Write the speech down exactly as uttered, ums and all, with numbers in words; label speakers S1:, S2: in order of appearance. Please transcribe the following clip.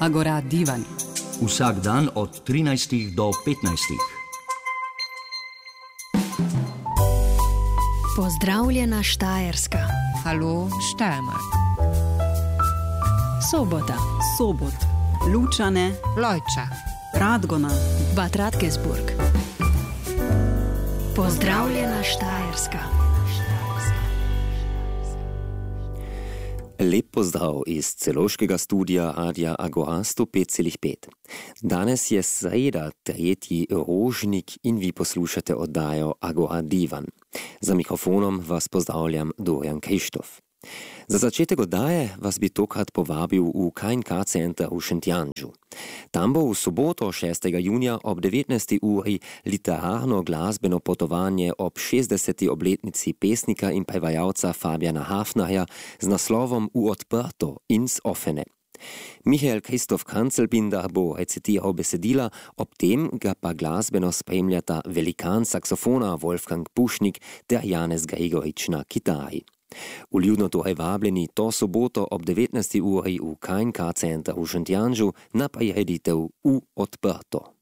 S1: Agora Divan.
S2: Vsak dan od trinajstih do petnajstih.
S3: Pozdravljena Štajerska.
S4: Halo Steiermark.
S3: Sobota.
S1: Sobot. Lučane.
S4: Lojča.
S1: Radgona.
S3: Bad Radkersburg. Pozdravljena Štajerska.
S5: Lep pozdrav iz celoškega studia Radia Agora sto pet celih pet. Danes je sreda, tretji rožnik in vi poslušate oddajo Agora Divan. Za mikrofonom vas pozdravljam Dorian Krištof. Za začetek oddaje vas bi tokrat povabil v K in K center v Šentjanžu. Tam bo v soboto šestega junija ob devetnajsti uri literarno glasbeno potovanje ob šestdeseti obletnici pesnika in prevajalca Fabiana Hafnerja z naslovom V odprto ins offene. Michael Kristof Kancelbinder bo recitiral besedila, ob tem ga pa glasbeno spremljata velikan saksofona Wolfgang Pušnik ter Janez Gregorič na kitari. Vljudno torej vabljeni to soboto ob devetnajsti uri v K in K center v Šentjanžu na prireditev V odprto.